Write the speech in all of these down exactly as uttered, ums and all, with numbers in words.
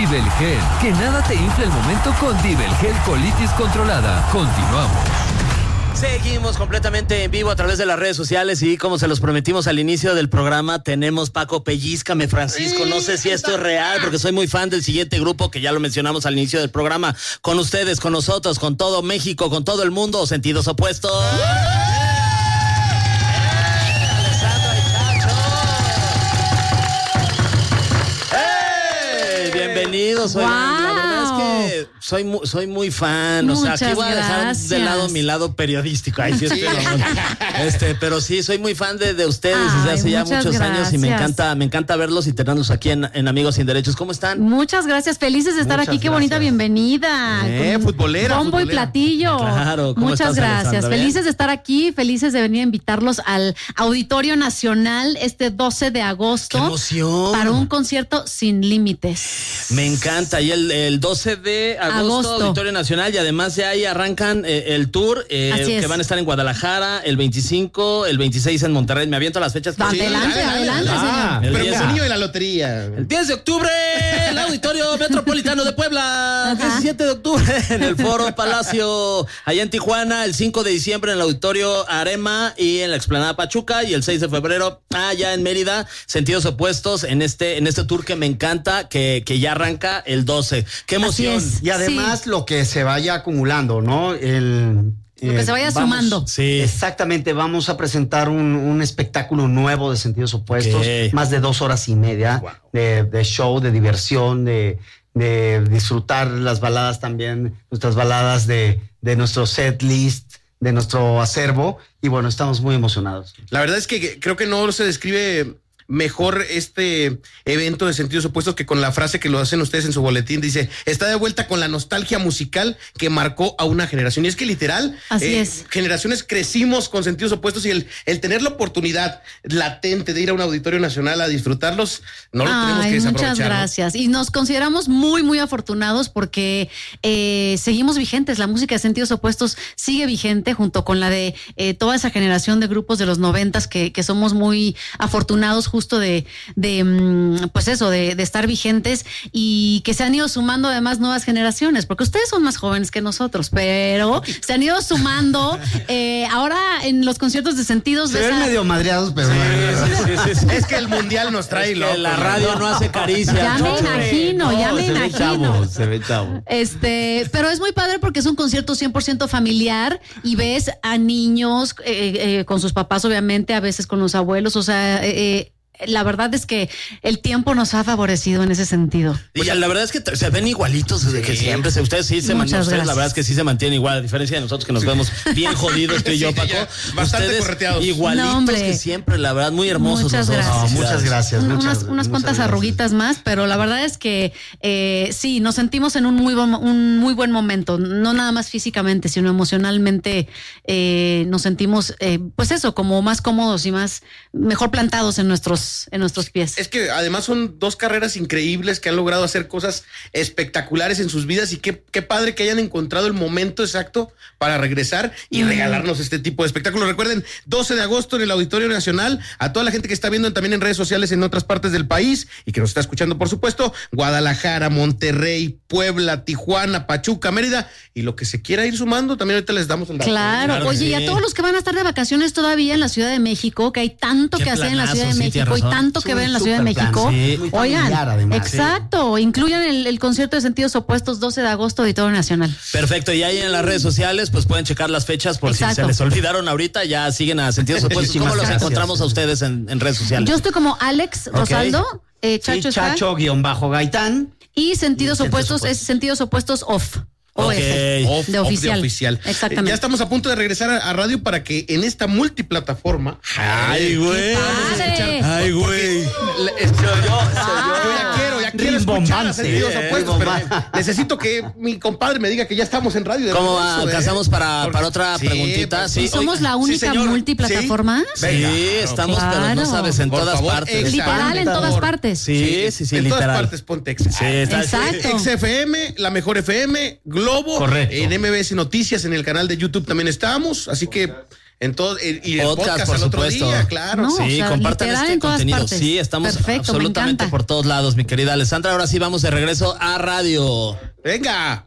Divelgel. Que nada te infle el momento con Divelgel colitis controlada. Continuamos. Seguimos completamente en vivo a través de las redes sociales y como se los prometimos al inicio del programa, tenemos Paco Pellízcame, Francisco. No sé si esto es real porque soy muy fan del siguiente grupo que ya lo mencionamos al inicio del programa. Con ustedes, con nosotros, con todo México, con todo el mundo, Sentidos Opuestos. Bienvenidos, wow. La verdad es que soy muy, soy muy fan. Muchas o sea, aquí voy a dejar gracias. De lado mi lado periodístico. Ay, sí, sí. este, pero sí, soy muy fan de, de ustedes Ay, desde hace ya muchos gracias. años y me encanta, me encanta verlos y tenerlos aquí en, en Amigos Sin Derechos. ¿Cómo están? Muchas gracias, felices de estar muchas aquí. Qué gracias. Bonita bienvenida. Eh, futbolera. Bombo futbolera. y platillo. Claro. ¿Cómo muchas estás, gracias. Alessandra? Felices ¿Bien? de estar aquí, felices de venir a invitarlos al Auditorio Nacional este doce de agosto. ¡Qué emoción! Para un concierto sin límites. Me encanta. Y el, el doce de agosto, agosto, Auditorio Nacional, y además ya ahí arrancan eh, el tour, eh, que van a estar en Guadalajara el veinticinco, el veintiséis en Monterrey. Me aviento las fechas. Adelante, sí, adelante, ah, señor. Pero como niño de la lotería. El diez de octubre, el Auditorio Metropolitano de Puebla. Ajá. diecisiete de octubre en el Foro Palacio, allá en Tijuana. El cinco de diciembre en el Auditorio Arema y en la Explanada Pachuca. Y el seis de febrero allá en Mérida. Sentidos Opuestos en este, en este tour que me encanta, que, que ya arranca el doce. ¡Qué emoción! Y además sí. lo que se vaya acumulando, ¿no? El, lo eh, que se vaya vamos, sumando. Sí. Exactamente, vamos a presentar un, un espectáculo nuevo de Sentidos Opuestos, okay. más de dos horas y media wow. de, de show, de diversión, de, de disfrutar las baladas también, nuestras baladas de, de nuestro set list, de nuestro acervo, y bueno, estamos muy emocionados. La verdad es que creo que no se describe mejor este evento de Sentidos Opuestos que con la frase que lo hacen ustedes en su boletín. Dice, está de vuelta con la nostalgia musical que marcó a una generación. Y es que literal, Así eh, es. generaciones crecimos con Sentidos Opuestos y el, el tener la oportunidad latente de ir a un Auditorio Nacional a disfrutarlos, no lo Ay, tenemos que desaprovechar. Muchas gracias. ¿no? Y nos consideramos muy, muy afortunados porque eh, seguimos vigentes. La música de Sentidos Opuestos sigue vigente junto con la de eh, toda esa generación de grupos de los noventas que, que somos muy afortunados justo de, de pues eso, de, de estar vigentes y que se han ido sumando además nuevas generaciones, porque ustedes son más jóvenes que nosotros, pero se han ido sumando eh, ahora en los conciertos de Sentidos. Se ven a... medio madreados, pero sí, sí, sí, sí, sí. Es que el mundial nos trae es loco, la radio no hace caricia. Ya no, me imagino, no, ya me se imagino. Ve chavo, se ve chavo. Este, pero es muy padre porque es un concierto cien por ciento familiar y ves a niños eh, eh, con sus papás, obviamente, a veces con los abuelos, o sea, eh, la verdad es que el tiempo nos ha favorecido en ese sentido. Y pues, la verdad es que se ven igualitos desde sí. que siempre. Ustedes sí se mantienen, ustedes la verdad es que sí se mantienen igual, a diferencia de nosotros que nos sí. vemos bien jodidos, tú y yo, Paco. Sí, bastante ustedes correteados. Igualitos no, que siempre, la verdad, muy hermosos. Muchas los gracias. dos. No, muchas gracias. Unas, muchas, unas muchas cuantas gracias. arruguitas más, pero la verdad es que eh, sí, nos sentimos en un muy, buen, un muy buen momento. No nada más físicamente, sino emocionalmente eh, nos sentimos, eh, pues eso, como más cómodos y más, mejor plantados en nuestros, en nuestros pies. Es que además son dos carreras increíbles que han logrado hacer cosas espectaculares en sus vidas y qué, qué padre que hayan encontrado el momento exacto para regresar y mm. regalarnos este tipo de espectáculos. Recuerden, doce de agosto en el Auditorio Nacional, a toda la gente que está viendo también en redes sociales en otras partes del país y que nos está escuchando, por supuesto, Guadalajara, Monterrey, Puebla, Tijuana, Pachuca, Mérida y lo que se quiera ir sumando, también ahorita les damos el dato. Claro, claro oye, sí. y a todos los que van a estar de vacaciones todavía en la Ciudad de México, que hay tanto qué que hacer en la Ciudad de sí, México y tanto que ver en la Ciudad de México. Sí, Oigan, además, exacto, sí. incluyan el, el concierto de Sentidos Opuestos doce de agosto, Auditorio Nacional. Perfecto, y ahí en las redes sociales pues pueden checar las fechas por exacto. si se les olvidaron ahorita, ya siguen a Sentidos Opuestos. ¿Cómo los gracias. encontramos a ustedes en, en redes sociales? Yo estoy como Alex okay. Rosaldo, eh, Chacho, sí, Chacho guión bajo Gaitán. Y Sentidos y Opuestos es Sentidos Opuestos Off. O okay. F, de oficial. Off de oficial. Exactamente. Eh, ya estamos a punto de regresar a, a radio para que en esta multiplataforma. Ay, güey. Ay, güey. Soy yo, yo. Yo ya quiero, ya quiero escuchar a Sentidos Opuestos, pero necesito que mi compadre me diga que ya estamos en radio. ¿Cómo va? ¿Alcanzamos para, Porque, para otra sí, preguntita? Sí. ¿Somos la única sí, multiplataforma? Sí, sí estamos, claro. pero no sabes, en Por todas favor, partes. Literal, en todas partes. Sí, sí, sí, en literal. En todas partes, ponte X. Sí, exacto. X F M, la mejor F M, Globo. Correcto. En M B S Noticias, en el canal de YouTube también estamos, así que En todo, y y el Podcast, podcast por al otro supuesto. día, claro. No, sí, o sea, compartan literal este en todas contenido. partes. Sí, estamos Perfecto, me absolutamente encanta. por todos lados, mi querida Alessandra. Ahora sí vamos de regreso a radio. Venga.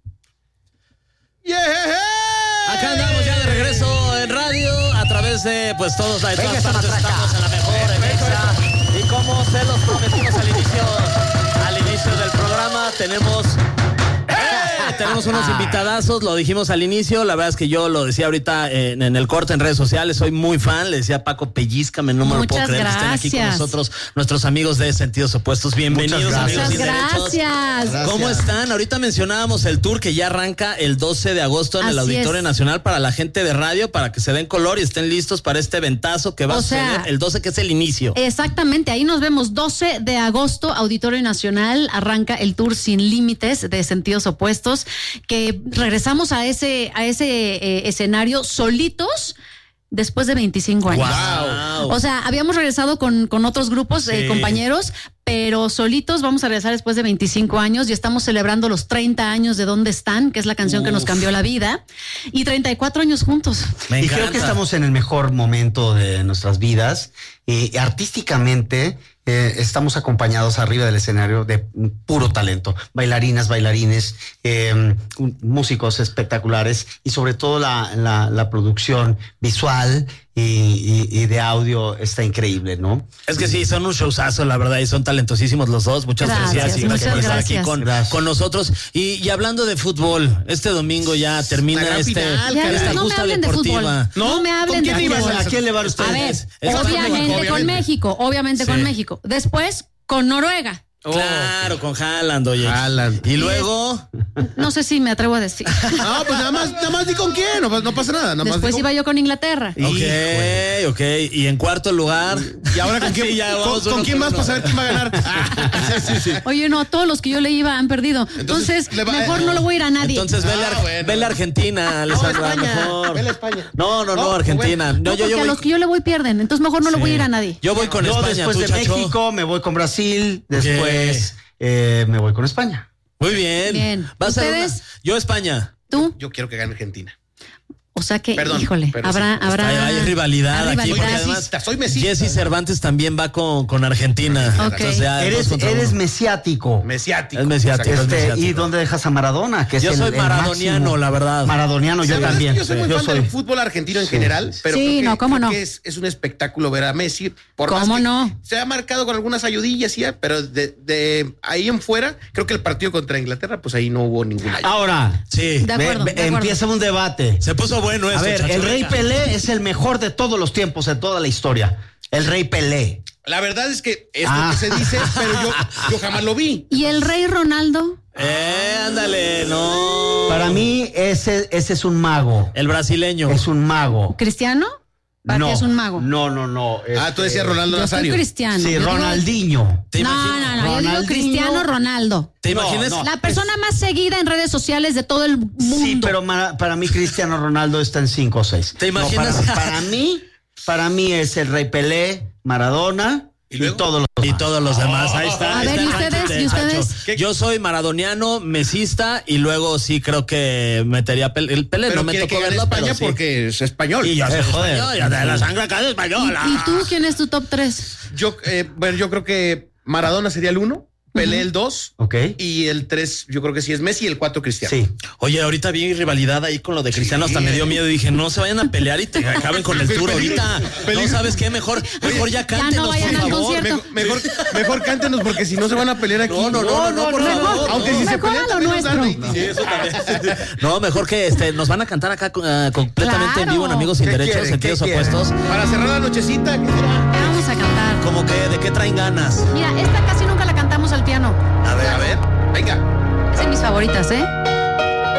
Yeah. Acá andamos ya de regreso en radio a través de pues todos de todas partes estamos en la mejor emesa y como se los prometimos al inicio al inicio del programa tenemos ¡eh! tenemos unos invitadazos, lo dijimos al inicio, la verdad es que yo lo decía ahorita en, en el corte en redes sociales, soy muy fan, le decía a Paco, pellízcame, no me lo puedo Muchas creer que estén aquí con gracias. nosotros, nuestros amigos de Sentidos Opuestos, bienvenidos Muchas amigos Muchas sin derechos. gracias. ¿Cómo están? Ahorita mencionábamos el tour que ya arranca el doce de agosto en el Así Auditorio es. Nacional para la gente de radio, para que se den color y estén listos para este ventazo que va O a suceder sea, el doce, que es el inicio. Exactamente, ahí nos vemos doce de agosto, Auditorio Nacional, arranca el tour Sin Límites de Sentidos Opuestos, que regresamos a ese, a ese eh, escenario solitos después de veinticinco años. Wow. O sea, habíamos regresado con, con otros grupos, eh, Sí. compañeros, pero solitos vamos a regresar después de veinticinco años y estamos celebrando los treinta años de ¿Dónde están?, que es la canción que nos cambió la vida, y treinta y cuatro años juntos. Me Y creo encanta. que estamos en el mejor momento de nuestras vidas. Y artísticamente eh, estamos acompañados arriba del escenario de puro talento. Bailarinas, bailarines, eh, músicos espectaculares y sobre todo la, la, la producción visual y, y, y de audio está increíble, ¿no? Es que sí, son un showzazo, la verdad, y son talentosísimos los dos. Muchas Gracias, gracias, y gracias muchas por estar gracias. aquí con, Gracias. con nosotros. Y, y hablando de fútbol, este domingo ya termina La gran este, final, Ya, esta no me justa hablen de deportiva. fútbol. No, me hablen ¿Con de quién ibas? fútbol. ¿A quién le van A ustedes? ver, Es- es obviamente, obviamente. con México, obviamente Sí. con México. Después con Noruega. Claro, con Haaland, oye. Haaland. Y luego, No sé si me atrevo a decir. No, pues nada más, nada más di con quién, no, no pasa nada. Nada más Después di iba con... yo con Inglaterra. ok, ok. Y en cuarto lugar. Y ahora con quién, Sí, ya con, vamos con uno quién por más uno. para saber quién va a ganar. Sí, sí, sí. Oye, no, todos los que yo le iba han perdido. Entonces, Entonces, le va- mejor no le voy a ir a nadie. Entonces, vele, Ah, Ar- bueno. vele Argentina, Alessandra, España, mejor. vele a España. No, no, no, No, Argentina. no, No, yo, porque yo a voy, los que yo le voy pierden. Entonces, mejor no le voy a ir a nadie. yo voy con Yo España, después tú, de Chacho. México me voy con Brasil, después eh, me voy con España. Muy bien. Bien. Va a ser ¿Ustedes? una- Yo España. Tú, Yo quiero que gane Argentina. o sea que, Perdón, híjole, pero habrá, sí, habrá. Hay, hay rivalidad hay aquí, porque rivalidad. además Mesista, soy mesista. Jesse Cervantes también va con, con Argentina. Ok. Entonces ya Eres, dos contra eres uno. mesiático. Mesiático. Es mesiático. Exacto. Este, mesiático. ¿Y dónde dejas a Maradona? Que es Yo el- soy el maradoniano, máximo. la verdad. Maradoniano, yo La verdad es también. que yo soy muy Yo fan soy- del fútbol argentino en general, pero Sí, creo que, no, ¿cómo creo no? que es, es un espectáculo ver a Messi. Por ¿Cómo más que no? Se ha marcado con algunas ayudillas, ya, pero de, de ahí en fuera, creo que el partido contra Inglaterra, pues ahí no hubo ninguna ayuda. Ahora, Sí. De acuerdo, ve- ve- de acuerdo. empieza un debate. Se puso bueno eso, A ver, Chacho. el Rey Venga. Pelé es el mejor de todos los tiempos, de toda la historia. El Rey Pelé. La verdad es que es Ah. lo que se dice, pero yo, yo jamás lo vi. ¿Y el rey Ronaldo? Eh, ándale, no. Para mí, ese, ese es un mago. El brasileño. Es un mago. ¿Cristiano? ¿Para No, qué es un mago? No, no, no. Ah, tú decías este, Ronaldo Yo soy Nazario. cristiano. Sí, Yo digo- Ronaldinho. ¿Te No, imaginas? no, no, yo digo Ronaldinho. Cristiano Ronaldo. ¿Te No, imaginas? no. La persona más seguida en redes sociales de todo el mundo. Sí, pero ma- para mí Cristiano Ronaldo está en cinco o seis. ¿Te imaginas? para, para mí, para mí es el Rey Pelé, Maradona ¿Y y, luego? todos los Y demás. todos los demás, ahí está. A ahí ver, está ¿y el ustedes? ranking de ¿Y ustedes? Chacho. ¿Qué? Yo soy maradoniano, mesista y luego sí creo que metería Pelé. El Pelé Pero no me quiere tocó que gane verlo, España pero sí. porque es español. Y yo soy Eh, joder. español, yo de la sangre acá es ¿Y, española. y tú quién es tu top tres? Yo, eh, bueno, yo creo que Maradona sería el uno, Pelé el dos, Ok. y el tres yo creo que sí es Messi y el cuatro Cristiano. Sí. Oye, ahorita vi rivalidad ahí con lo de Cristiano, hasta me dio miedo y dije, no se vayan a pelear y te acaben con el tour ahorita. No sabes qué, mejor, mejor ya cántenos, vayan por al favor. concierto. Mejor, mejor, mejor cántenos porque si no se van a pelear aquí. No, no, no, no, por favor. Aunque si se Mejor pelean a lo también nos dan nuestro. rating. Sí, eso también. No, mejor que este, nos van a cantar acá eh, completamente en Claro. vivo en Amigos Sin ¿Qué Derechos, quieren? Sentidos ¿Qué quieren? Opuestos. Para cerrar la nochecita, ¿qué será? ¿Qué vamos a cantar? Como que, ¿de qué traen ganas? Mira, esta casi nunca la cantamos al piano. A ver, A ver, venga. Es de mis favoritas, ¿eh?